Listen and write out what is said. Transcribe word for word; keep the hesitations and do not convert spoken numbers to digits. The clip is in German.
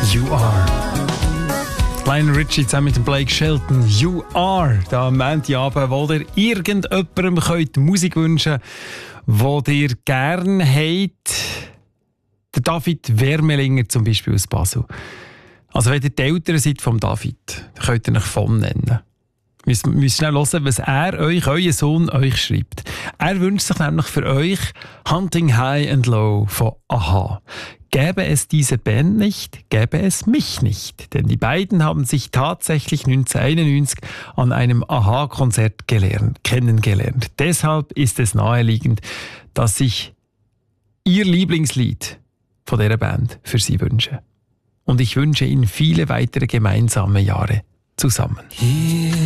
You Are. Lionel Richie zusammen mit dem Blake Shelton. You Are. Da am Montagabend, wo ihr irgendjemandem könnt Musik wünschen könnt, die ihr gerne habt. Der David Wermelinger zum Beispiel aus Basel. Also wenn ihr die Eltern seid vom David, dann könnt ihr euch von nennen. Wir müssen schnell hören, was er euch, euer Sohn, euch schreibt. Er wünscht sich nämlich für euch Hunting High and Low von A-ha. Gäbe es diese Band nicht, gäbe es mich nicht. Denn die beiden haben sich tatsächlich neunzehnhunderteinundneunzig an einem A-ha-Konzert gelernt, kennengelernt. Deshalb ist es naheliegend, dass ich ihr Lieblingslied von dieser Band für sie wünsche. Und ich wünsche ihnen viele weitere gemeinsame Jahre zusammen.